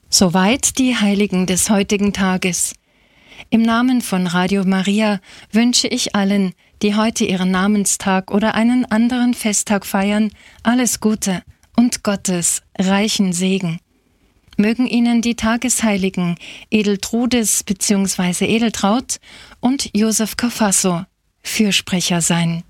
Soweit die Heiligen des heutigen Tages. Im Namen von Radio Maria wünsche ich allen, die heute ihren Namenstag oder einen anderen Festtag feiern, alles Gute und Gottes reichen Segen. Mögen Ihnen die Tagesheiligen Edeltrudes bzw. Edeltraut und Josef Cafasso Fürsprecher sein.